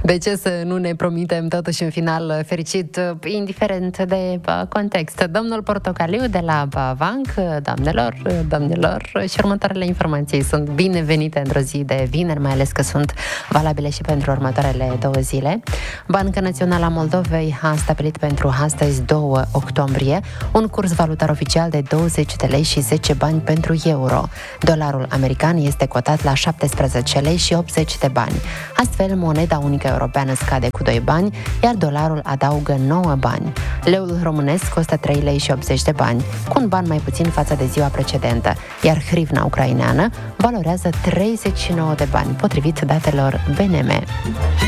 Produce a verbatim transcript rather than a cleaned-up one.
De ce să nu ne promitem totuși un final fericit, indiferent de context? Domnul Portocaliu de la Banc, doamnelor, domnilor, și următoarele informații sunt binevenite într-o zi de vineri, mai ales că sunt valabile și pentru următoarele două zile. Banca Națională a Moldovei a stabilit pentru astăzi, doi octombrie, un curs valutar oficial de douăzeci de lei și zece bani pentru euro. Dolarul american este cotat la șaptesprezece lei și optzeci de bani. Astfel, moneda unică europeană scade cu doi bani, iar dolarul adaugă nouă bani. Leul românesc costă trei lei și optzeci de bani, cu un ban mai puțin față de ziua precedentă, iar hrivna ucraineană valorează treizeci și nouă de bani, potrivit datelor B N M.